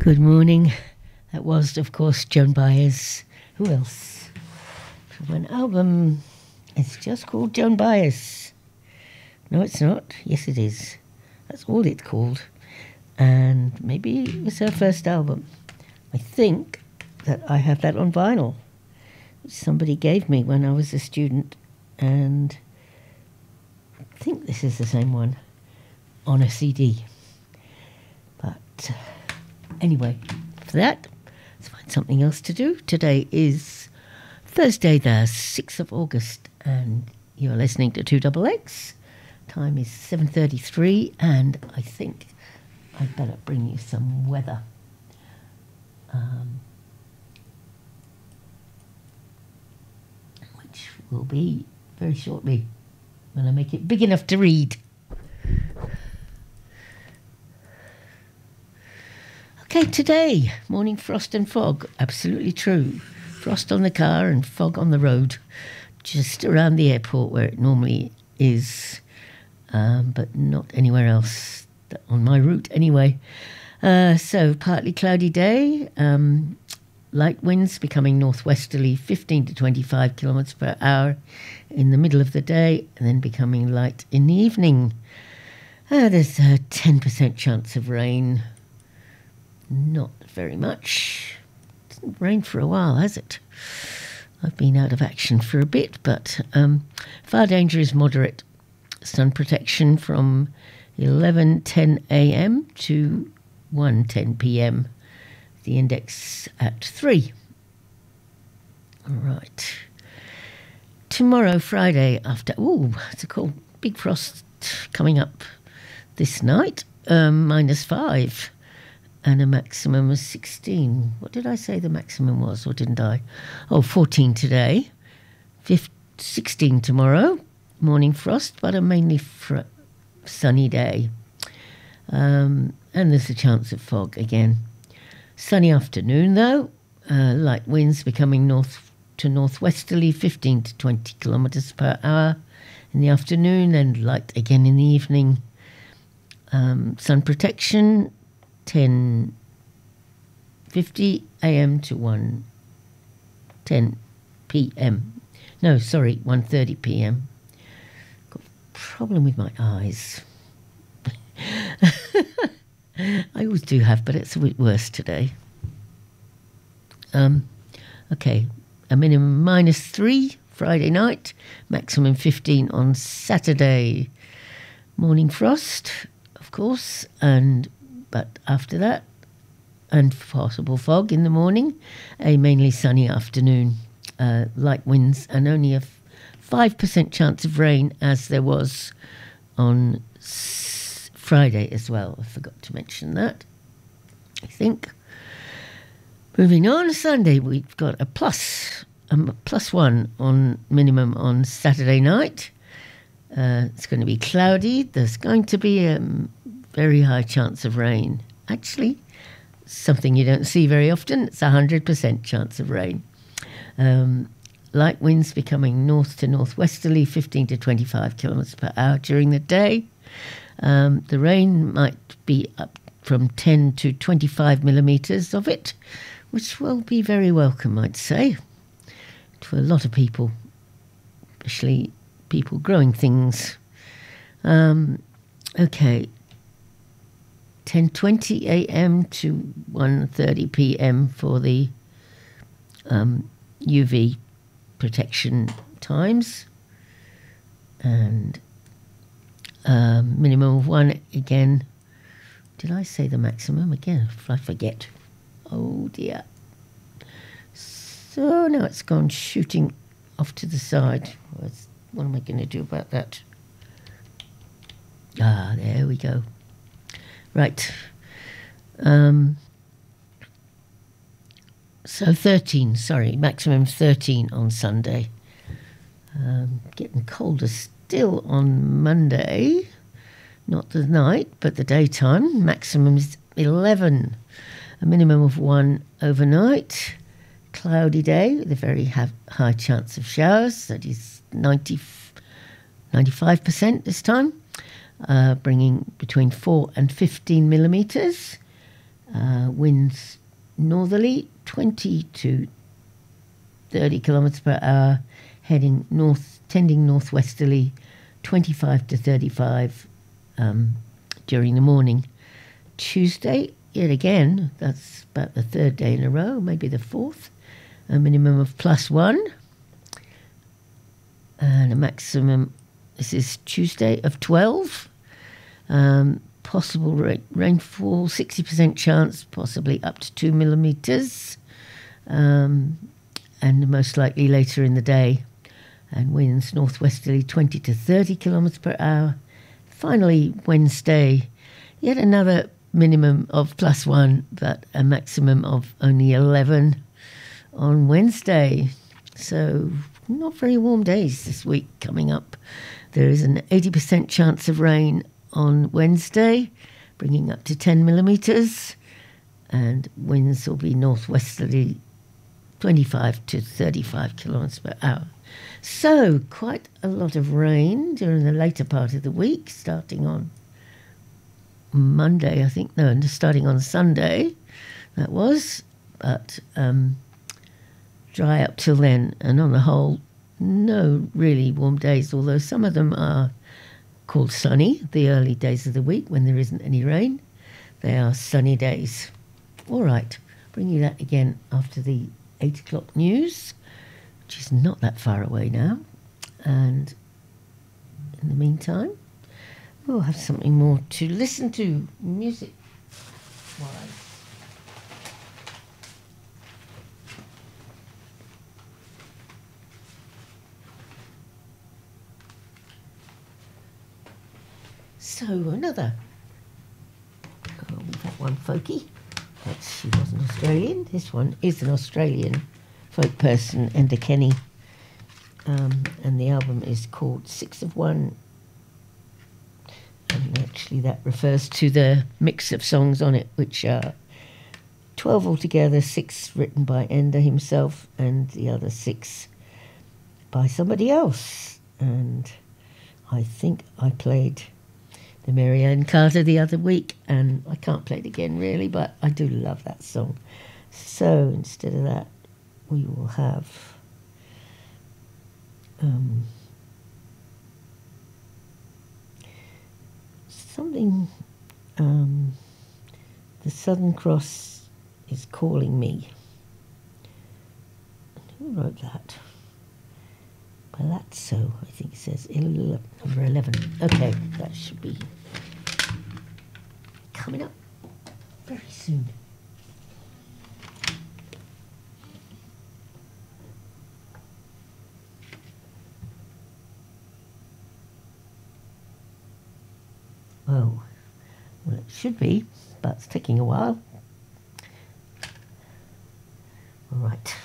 Good morning. That was, of course, Joan Baez. Who else? From an album. It's just called Joan Baez. No, it's not. Yes, it is. That's all it's called. And maybe it was her first album. I think that I have that on vinyl, which somebody gave me when I was a student. And I think this is the same one on a CD. But anyway, for that, let's find something else to do. Today is Thursday, the 6th of August, and you're listening to 2XX. Time is 7:33, and I think I'd better bring you some weather. Which will be very shortly when I make it big enough to read. Okay, today, morning frost and fog. Absolutely true. Frost on the car and fog on the road, just around the airport where it normally is, but not anywhere else on my route anyway. So partly cloudy day, light winds becoming northwesterly 15 to 25 kilometres per hour in the middle of the day, and then becoming light in the evening. There's a 10% chance of rain. Not very much. It hasn't rained for a while, has it? I've been out of action for a bit, but fire danger is moderate. Sun protection from 11:10 a.m. to 1:10 p.m. The index at 3. All right. Tomorrow, Friday, after... it's a cold big frost coming up this night. -5. And a maximum of 16. What did I say the maximum was, or didn't I? 14 today. 16 tomorrow. Morning frost, but a mainly sunny day. And there's a chance of fog again. Sunny afternoon, though. Light winds becoming north to northwesterly, 15 to 20 kilometres per hour in the afternoon, and light again in the evening. Sun protection, 10:50 a.m. to 1:10 p.m. No, sorry, 1:30 p.m. Got a problem with my eyes. I always do have, but it's a bit worse today. Okay, a minimum -3 Friday night, maximum 15 on Saturday. Morning frost, of course, but after that, and possible fog in the morning, a mainly sunny afternoon, light winds, and only a 5% chance of rain, as there was on Friday as well. I forgot to mention that, I think. Moving on, Sunday, we've got a +1 on minimum on Saturday night. It's going to be cloudy. There's going to be a very high chance of rain. Actually, something you don't see very often. It's 100% chance of rain. Light winds becoming north to northwesterly, 15 to 25 kilometres per hour during the day. The rain might be up from 10 to 25 millimetres of it, which will be very welcome, I'd say, to a lot of people, especially people growing things. Okay. 10:20 a.m. to 1:30 p.m. for the UV protection times, and minimum of 1 again. Did I say the maximum again? I forget. Oh dear. So now it's gone shooting off to the side. What am I going to do about that? There we go. Right. So 13, maximum 13 on Sunday. Getting colder still on Monday. Not the night, but the daytime. Maximum is 11. A minimum of 1 overnight. Cloudy day with a very high chance of showers. That is 95% this time. Bringing between 4 and 15 millimetres. Winds northerly, 20 to 30 kilometres per hour, heading north, tending northwesterly, 25 to 35 during the morning. Tuesday, yet again, that's about the third day in a row, maybe the fourth, a minimum of +1 and a maximum, this is Tuesday, of 12. Possible rainfall, 60% chance, possibly up to 2 millimetres, and most likely later in the day. And winds northwesterly, 20 to 30 kilometres per hour. Finally, Wednesday, yet another minimum of +1, but a maximum of only 11 on Wednesday. So not very warm days this week coming up. There is an 80% chance of rain on Wednesday, bringing up to 10 millimetres, and winds will be northwesterly, 25 to 35 kilometres per hour. So quite a lot of rain during the later part of the week, starting on Monday, I think, no, starting on Sunday, that was, but dry up till then, and on the whole, no really warm days, although some of them are called sunny, the early days of the week when there isn't any rain. They are sunny days. All right, bring you that again after the 8 o'clock news, which is not that far away now. And in the meantime, we'll have something more to listen to music-wise. So another, we've had one folkie. She wasn't Australian. This one is an Australian folk person, Enda Kenny. And the album is called 6 of 1. And actually that refers to the mix of songs on it, which are 12 altogether, 6 written by Enda himself and the other 6 by somebody else. And I think I played the Marianne Carter the other week, and I can't play it again really, but I do love that song. So instead of that, we will have something, The Southern Cross is Calling Me. Who wrote that? Palazzo, I think it says, number 11. Okay, that should be coming up very soon. Oh, well, it should be, but it's taking a while. All right.